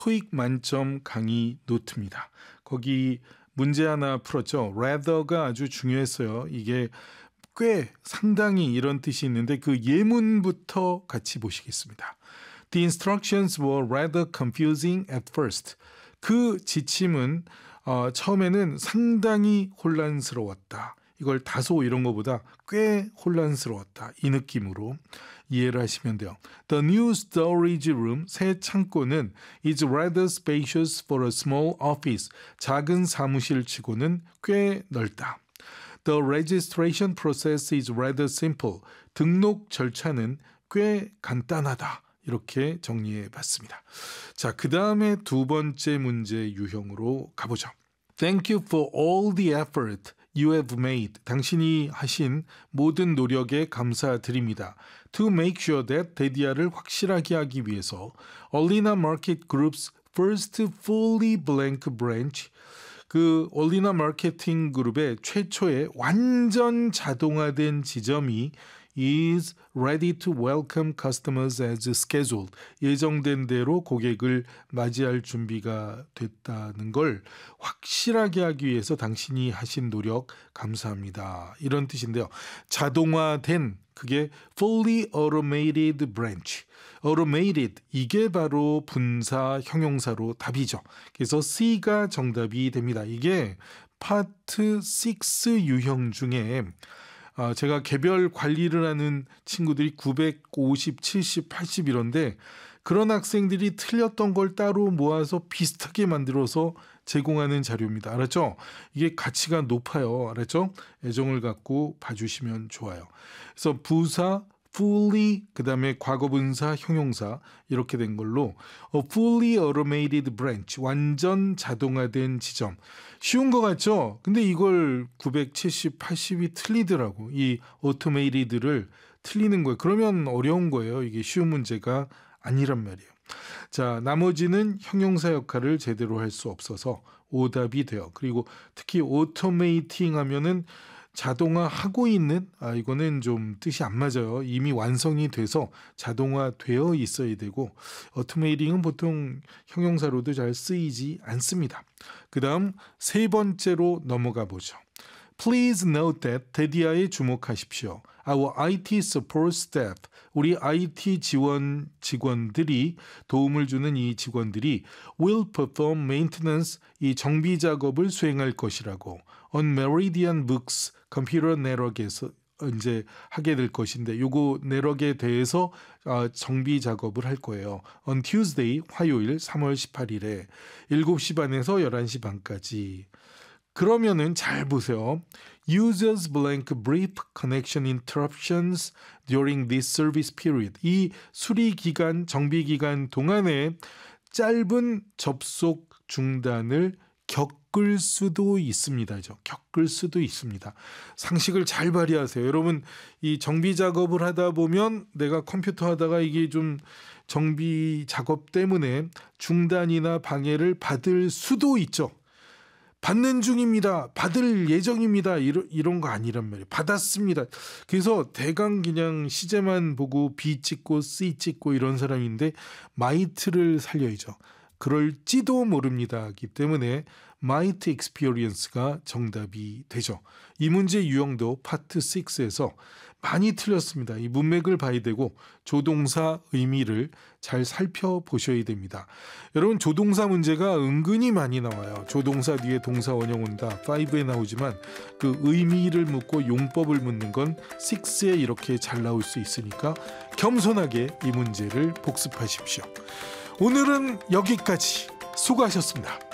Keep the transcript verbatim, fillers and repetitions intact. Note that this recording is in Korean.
토익 만점 강의 노트입니다. 거기 문제 하나 풀었죠. rather가 아주 중요했어요. 이게 꽤 상당히 이런 뜻이 있는데 그 예문부터 같이 보시겠습니다. The instructions were rather confusing at first. 그 지침은 어, 처음에는 상당히 혼란스러웠다. 이걸 다소 이런 것보다 꽤 혼란스러웠다. 이 느낌으로 이해를 하시면 돼요. The new storage room, 새 창고는 is rather spacious for a small office. 작은 사무실 치고는 꽤 넓다. The registration process is rather simple. 등록 절차는 꽤 간단하다. 이렇게 정리해 봤습니다. 자, 그 다음에 두 번째 문제 유형으로 가보죠. Thank you for all the effort you have made. 당신이 하신 모든 노력에 감사드립니다. To make sure that 데디아를 확실하게 하기 위해서 Olina Market Group's first fully blank branch, 그 올리나 마케팅 그룹의 최초의 완전 자동화된 지점이 is ready to welcome customers as scheduled. 예정된 대로 고객을 맞이할 준비가 됐다는 걸 확실하게 하기 위해서 당신이 하신 노력 감사합니다. 이런 뜻인데요. 자동화된 그게 fully automated branch. automated 이게 바로 분사 형용사로 답이죠. 그래서 C가 정답이 됩니다. 이게 파트 육 유형 중에 어, 제가 개별 관리를 하는 친구들이 구백오십, 칠십, 팔십 이런데 그런 학생들이 틀렸던 걸 따로 모아서 비슷하게 만들어서 제공하는 자료입니다. 알았죠? 이게 가치가 높아요. 알았죠? 애정을 갖고 봐주시면 좋아요. 그래서 부사, fully, 그 다음에 과거분사, 형용사 이렇게 된 걸로 A fully automated branch, 완전 자동화된 지점. 쉬운 것 같죠? 근데 이걸 구백칠십, 팔십이 틀리더라고. 이 automated를 틀리는 거예요. 그러면 어려운 거예요. 이게 쉬운 문제가 아니란 말이에요. 자, 나머지는 형용사 역할을 제대로 할 수 없어서 오답이 돼요. 그리고 특히 automating 하면은 자동화하고 있는, 아 이거는 좀 뜻이 안 맞아요. 이미 완성이 돼서 자동화되어 있어야 되고 automating은 보통 형용사로도 잘 쓰이지 않습니다. 그 다음 세 번째로 넘어가 보죠. Please note that 데디아에 주목하십시오. Our 아이티 support staff, 우리 아이티 지원 직원들이 도움을 주는 이 직원들이 will perform maintenance, 이 정비 작업을 수행할 것이라고 on Meridian Books 컴퓨터 네트워크에서 이제 하게 될 것인데 요거 네트워크에 대해서 정비 작업을 할 거예요. On Tuesday, 화요일 삼월 십팔일에 일곱 시 반에서 열한 시 반까지. 그러면은 잘 보세요. Users blank brief connection interruptions during this service period. 이 수리 기간, 정비 기간 동안에 짧은 접속 중단을 겪을 수도 있습니다죠. 겪을 수도 있습니다. 상식을 잘 발휘하세요. 여러분, 이 정비 작업을 하다 보면 내가 컴퓨터 하다가 이게 좀 정비 작업 때문에 중단이나 방해를 받을 수도 있죠. 받는 중입니다. 받을 예정입니다. 이런, 이런 거 아니란 말이에요. 받았습니다. 그래서 대강 그냥 시제만 보고 B 찍고 C 찍고 이런 사람인데 might를 살려야죠. 그럴지도 모릅니다기 때문에 might experience가 정답이 되죠. 이 문제 유형도 파트 육에서 많이 틀렸습니다. 이 문맥을 봐야 되고 조동사 의미를 잘 살펴보셔야 됩니다. 여러분, 조동사 문제가 은근히 많이 나와요. 조동사 뒤에 동사 원형 온다. 오에 나오지만 그 의미를 묻고 용법을 묻는 건 육에 이렇게 잘 나올 수 있으니까 겸손하게 이 문제를 복습하십시오. 오늘은 여기까지. 수고하셨습니다.